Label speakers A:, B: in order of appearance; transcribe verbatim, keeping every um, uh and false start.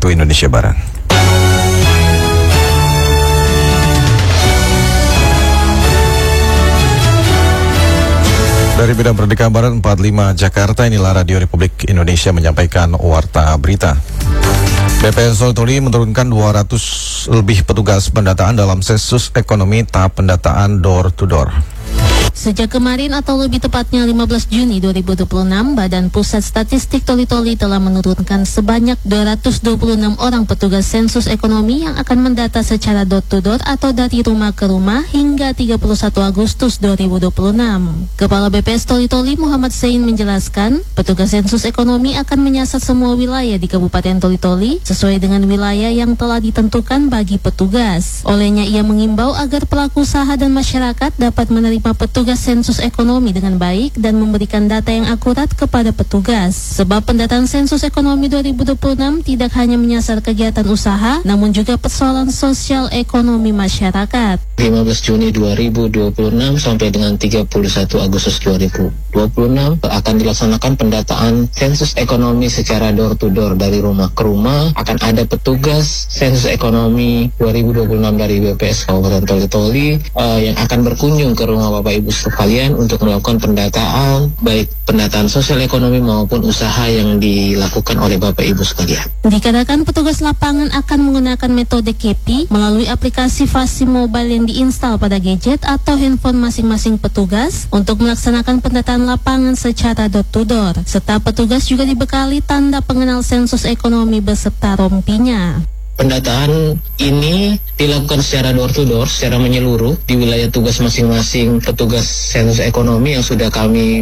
A: waktu Indonesia Barat. Dari Bidang Merdeka Barat empat puluh lima Jakarta, inilah Radio Republik Indonesia menyampaikan Warta Berita. B P S Toli menurunkan dua ratus lebih petugas pendataan dalam sensus ekonomi tahap pendataan door to door.
B: Sejak kemarin atau lebih tepatnya lima belas Juni dua ribu dua puluh enam, Badan Pusat Statistik Toli-Toli telah menurunkan sebanyak dua ratus dua puluh enam orang petugas sensus ekonomi yang akan mendata secara door-to-door atau dari rumah ke rumah hingga tiga puluh satu Agustus dua ribu dua puluh enam. Kepala B P S Toli-Toli Muhammad Zain menjelaskan, petugas sensus ekonomi akan menyasar semua wilayah di Kabupaten Toli-Toli sesuai dengan wilayah yang telah ditentukan bagi petugas. Olehnya ia mengimbau agar pelaku usaha dan masyarakat dapat menerima petugas sensus ekonomi dengan baik dan memberikan data yang akurat kepada petugas. Sebab pendataan sensus ekonomi dua ribu dua puluh enam tidak hanya menyasar kegiatan usaha, namun juga persoalan sosial ekonomi masyarakat.
C: lima belas Juni dua ribu dua puluh enam sampai dengan tiga puluh satu Agustus dua ribu dua puluh enam akan dilaksanakan pendataan sensus ekonomi secara door to door dari rumah ke rumah. Akan ada petugas sensus ekonomi dua ribu dua puluh enam dari B P S Kabupaten Toli-Toli uh, yang akan berkunjung ke rumah Bapak Ibu sekalian untuk melakukan pendataan, baik pendataan sosial ekonomi maupun usaha yang dilakukan oleh Bapak Ibu sekalian.
B: Dikatakan petugas lapangan akan menggunakan metode K P I melalui aplikasi Fasi Mobile yang diinstal pada gadget atau handphone masing-masing petugas untuk melaksanakan pendataan lapangan secara door to door, serta petugas juga dibekali tanda pengenal sensus ekonomi beserta rompinya.
C: Pendataan ini dilakukan secara door to door, secara menyeluruh di wilayah tugas masing-masing petugas sensus ekonomi yang sudah kami